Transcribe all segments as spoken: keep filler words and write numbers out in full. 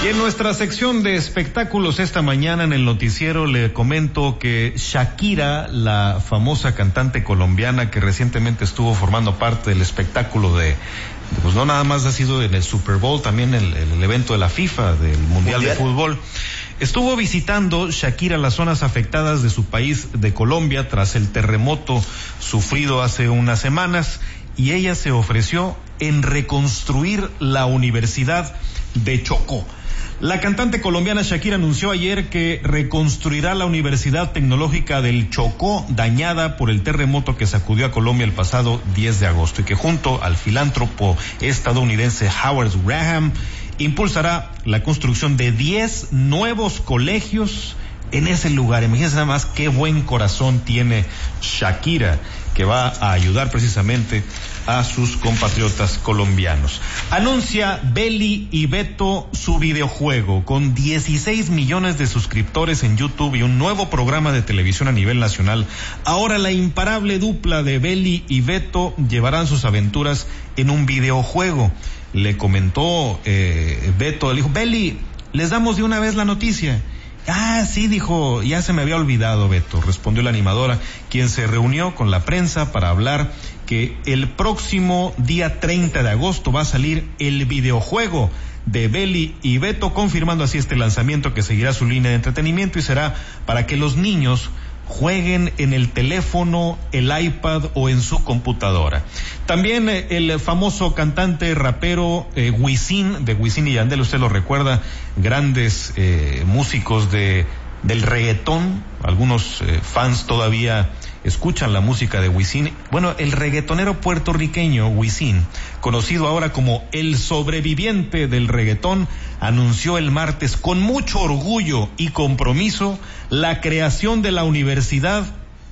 Y en nuestra sección de espectáculos esta mañana en el noticiero le comento que Shakira, la famosa cantante colombiana que recientemente estuvo formando parte del espectáculo de, de pues no nada más ha sido en el Super Bowl, también el, el evento de la FIFA, del Mundial, ¿Mundial? de Fútbol. Estuvo visitando Shakira las zonas afectadas de su país, de Colombia, tras el terremoto sufrido hace unas semanas, y ella se ofreció en reconstruir la Universidad de Chocó. La cantante colombiana Shakira anunció ayer que reconstruirá la Universidad Tecnológica del Chocó, dañada por el terremoto que sacudió a Colombia el pasado diez de agosto, y que junto al filántropo estadounidense Howard Graham impulsará la construcción de diez nuevos colegios en ese lugar. Imagínense nada más qué buen corazón tiene Shakira, que va a ayudar precisamente a sus compatriotas colombianos. Anuncia Belly y Beto su videojuego con dieciséis millones de suscriptores en YouTube y un nuevo programa de televisión a nivel nacional. Ahora la imparable dupla de Belly y Beto llevarán sus aventuras en un videojuego. Le comentó eh, Beto, le dijo, Belly, les damos de una vez la noticia. Ah, sí, dijo, ya se me había olvidado, Beto, respondió la animadora, quien se reunió con la prensa para hablar que el próximo día treinta de agosto va a salir el videojuego de Belly y Beto, confirmando así este lanzamiento que seguirá su línea de entretenimiento y será para que los niños jueguen en el teléfono, el iPad o en su computadora. También eh, el famoso cantante rapero eh, Wisin, de Wisin y Yandel, usted lo recuerda, grandes eh, músicos de del reggaetón, algunos eh, fans todavía escuchan la música de Wisin. Bueno, el reggaetonero puertorriqueño Wisin, conocido ahora como el sobreviviente del reggaetón, anunció el martes con mucho orgullo y compromiso la creación de la Universidad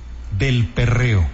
del Perreo,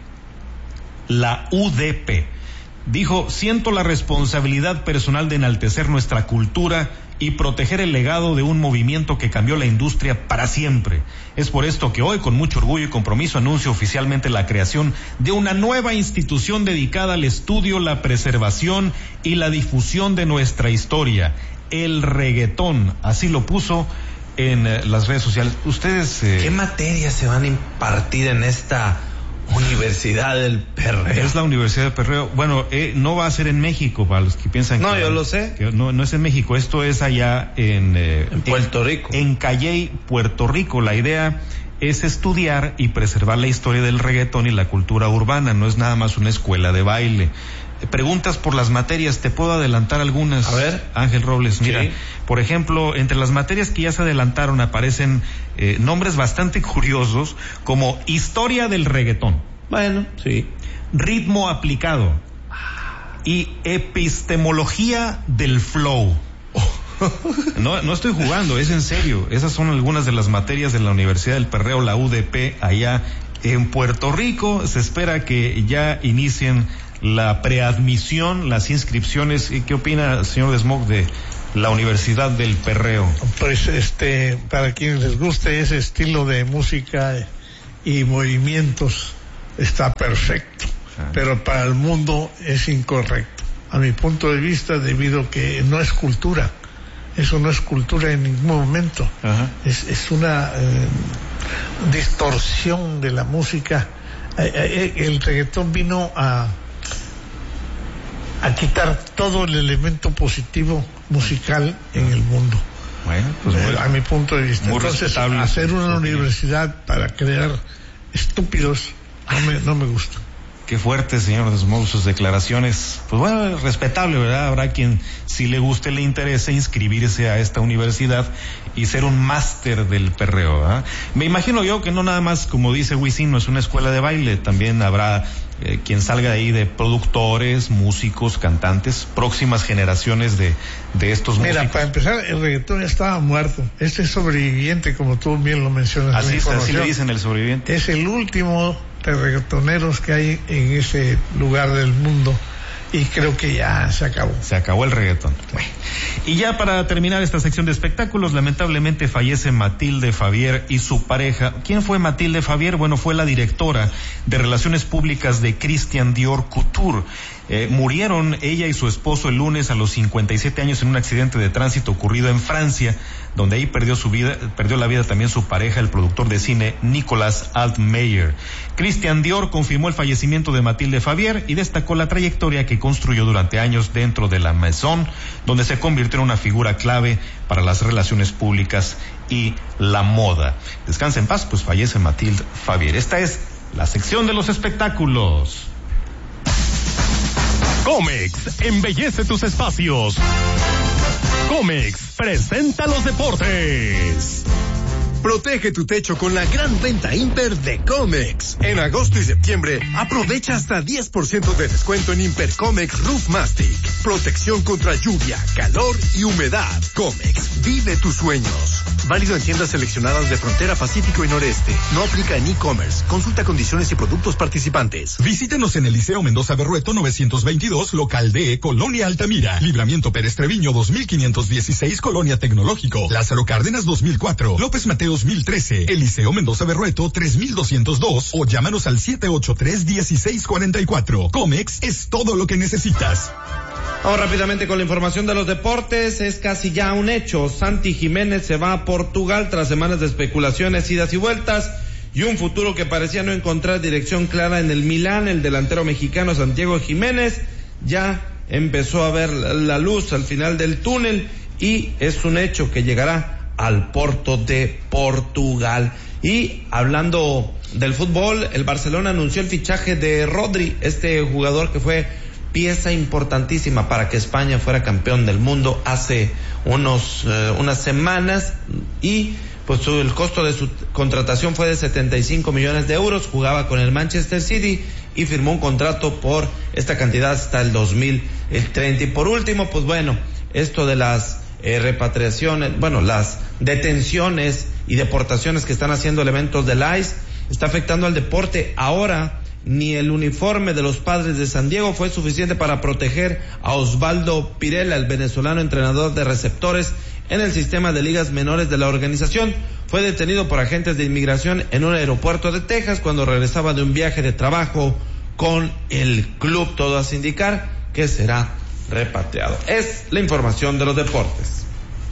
la U D P. Dijo, siento la responsabilidad personal de enaltecer nuestra cultura y proteger el legado de un movimiento que cambió la industria para siempre. Es por esto que hoy, con mucho orgullo y compromiso, anuncio oficialmente la creación de una nueva institución dedicada al estudio, la preservación y la difusión de nuestra historia, el reggaetón. Así lo puso en eh, las redes sociales. Ustedes... Eh... ¿Qué materias se van a impartir en esta Universidad del Perreo? Es la Universidad del Perreo. Bueno, eh, no va a ser en México, para los que piensan no, que... No, yo lo sé. Que no, no es en México, esto es allá en... Eh, en Puerto en, Rico. En Calley, Puerto Rico. La idea es estudiar y preservar la historia del reggaetón y la cultura urbana, no es nada más una escuela de baile. Preguntas por las materias, te puedo adelantar algunas. A ver. Ángel Robles, mira, sí. Por ejemplo, entre las materias que ya se adelantaron aparecen eh, nombres bastante curiosos como historia del reggaetón. Bueno, sí. Ritmo aplicado y epistemología del flow. No, no estoy jugando, es en serio. Esas son algunas de las materias de la Universidad del Perreo, la U D P, allá en Puerto Rico. Se espera que ya inicien la preadmisión, las inscripciones. ¿Y qué opina, señor Desmog, de la Universidad del Perreo? Pues este, para quienes les guste ese estilo de música y movimientos, está perfecto, ah. Pero para el mundo es incorrecto, a mi punto de vista, debido a que no es cultura. Eso no es cultura en ningún momento. Ajá. Es, es una eh, distorsión de la música. Eh, eh, el reggaetón vino a a quitar todo el elemento positivo musical en el mundo. Bueno, pues muy, a mi punto de vista. Entonces, hacer una universidad para crear estúpidos no me, no me gusta. Qué fuerte, señor Desmond, sus declaraciones. Pues bueno, respetable, ¿verdad? Habrá quien, si le guste, le interese inscribirse a esta universidad y ser un máster del perreo, ¿verdad? Me imagino yo que no nada más, como dice Wisin, no es una escuela de baile, también habrá eh, quien salga de ahí de productores, músicos, cantantes, próximas generaciones de, de estos músicos. Mira, para empezar, el reggaetón estaba muerto. Este es sobreviviente, como tú bien lo mencionas. Así es, así le dicen, el sobreviviente. Es el último de reggaetoneros que hay en ese lugar del mundo, y creo que ya se acabó. Se acabó el reggaetón. Bueno. Y ya para terminar esta sección de espectáculos, lamentablemente fallece Matilde Favier y su pareja. ¿Quién fue Matilde Favier? Bueno, fue la directora de Relaciones Públicas de Christian Dior Couture. Eh, murieron ella y su esposo el lunes a los cincuenta y siete años en un accidente de tránsito ocurrido en Francia, donde ahí perdió su vida, perdió la vida también su pareja, el productor de cine Nicolas Altmeyer. Christian Dior confirmó el fallecimiento de Mathilde Favier y destacó la trayectoria que construyó durante años dentro de la Maison, donde se convirtió en una figura clave para las relaciones públicas y la moda. Descansa en paz, pues fallece Mathilde Favier. Esta es la sección de los espectáculos. Comex embellece tus espacios. Comex presenta los deportes. Protege tu techo con la gran venta Imper de Comex. En agosto y septiembre, aprovecha hasta diez por ciento de descuento en Imper Comex Roof Mastic. Protección contra lluvia, calor y humedad. Comex, vive tus sueños. Válido en tiendas seleccionadas de Frontera Pacífico y Noreste. No aplica en e-commerce. Consulta condiciones y productos participantes. Visítenos en el Liceo Mendoza Berrueto novecientos veintidós, local D, Colonia Altamira. Libramiento Pérez Treviño dos mil quinientos dieciséis, Colonia Tecnológico. Lázaro Cárdenas dos mil cuatro. López Mateo dos mil trece, Eliseo Mendoza Berrueto tres mil doscientos dos o llámanos al siete ocho tres, uno seis cuatro cuatro. Comex es todo lo que necesitas. Vamos rápidamente con la información de los deportes. Es casi ya un hecho. Santi Jiménez se va a Portugal tras semanas de especulaciones, idas y vueltas y un futuro que parecía no encontrar dirección clara en el Milán. El delantero mexicano Santiago Jiménez ya empezó a ver la luz al final del túnel y es un hecho que llegará al Porto de Portugal. Y hablando del fútbol, el Barcelona anunció el fichaje de Rodri, este jugador que fue pieza importantísima para que España fuera campeón del mundo hace unos eh, unas semanas, y pues su, el costo de su contratación fue de setenta y cinco millones de euros. Jugaba con el Manchester City y firmó un contrato por esta cantidad hasta el dos mil treinta. Y por último, pues bueno, esto de las Eh, repatriaciones, bueno, las detenciones y deportaciones que están haciendo elementos del I C E está afectando al deporte. Ahora ni el uniforme de los Padres de San Diego fue suficiente para proteger a Osvaldo Pirela, el venezolano entrenador de receptores en el sistema de ligas menores de la organización. Fue detenido por agentes de inmigración en un aeropuerto de Texas cuando regresaba de un viaje de trabajo con el club, todo hace indicar que será repatriado. Es la información de los deportes.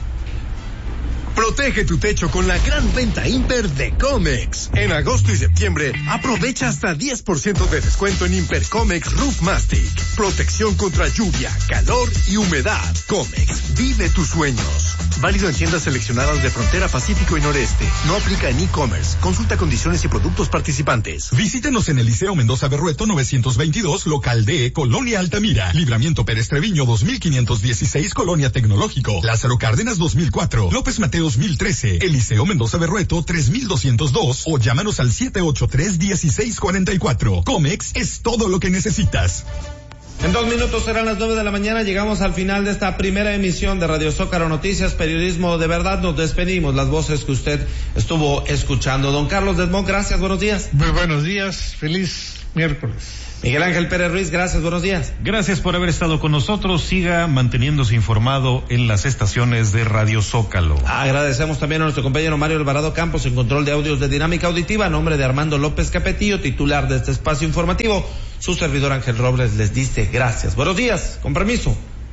Protege tu techo con la gran venta Imper de Comex. En agosto y septiembre, aprovecha hasta diez por ciento de descuento en Imper Comex Roof Mastic. Protección contra lluvia, calor y humedad. Comex, vive tus sueños. Válido en tiendas seleccionadas de Frontera Pacífico y Noreste. No aplica en e-commerce. Consulta condiciones y productos participantes. Visítenos en el Liceo Mendoza Berrueto novecientos veintidós, local D, Colonia Altamira. Libramiento Pérez Treviño dos mil quinientos dieciséis, Colonia Tecnológico. Lázaro Cárdenas dos mil cuatro. López Mateo dos mil trece. Eliseo Mendoza Berrueto tres mil doscientos dos o llámanos al siete ocho tres, uno seis cuatro cuatro. Comex es todo lo que necesitas. En dos minutos serán las nueve de la mañana. Llegamos al final de esta primera emisión de Radio Zócalo Noticias, periodismo de verdad. Nos despedimos, las voces que usted estuvo escuchando. Don Carlos Desmond, gracias, buenos días. Muy buenos días, feliz miércoles. Miguel Ángel Pérez Ruiz, gracias, buenos días. Gracias por haber estado con nosotros. Siga manteniéndose informado en las estaciones de Radio Zócalo. Agradecemos también a nuestro compañero Mario Alvarado Campos en control de audios de Dinámica Auditiva, a nombre de Armando López Capetillo, titular de este espacio informativo. Su servidor Ángel Robles les dice gracias. Buenos días, con permiso.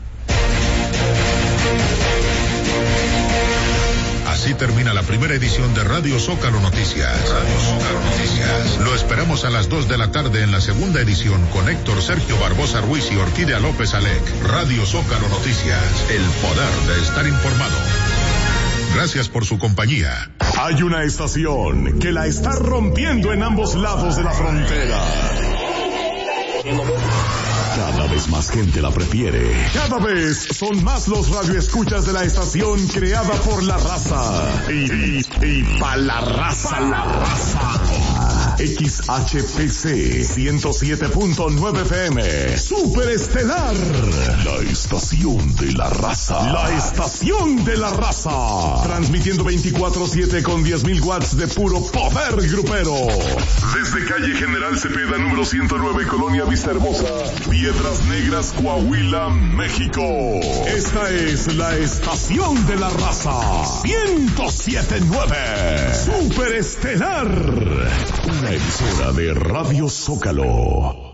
Así termina la primera edición de Radio Zócalo Noticias. Radio Zócalo Noticias. Lo esperamos a las dos de la tarde en la segunda edición con Héctor Sergio Barbosa Ruiz y Orquídea López Alec. Radio Zócalo Noticias. El poder de estar informado. Gracias por su compañía. Hay una estación que la está rompiendo en ambos lados de la frontera. Cada vez más gente la prefiere. Cada vez son más los radioescuchas de la estación creada por la raza. Y, y, y pa' la raza. Pa' la raza. X H P C ciento siete punto nueve F M. Superestelar. La estación de la raza. La estación de la raza. Transmitiendo veinticuatro siete con diez mil watts de puro poder grupero. Desde calle General Cepeda, número ciento nueve, Colonia Vista Hermosa, Piedras Negras, Coahuila, México. Esta es la estación de la raza. ciento siete punto nueve. Superestelar. Una emisora de Radio Zócalo.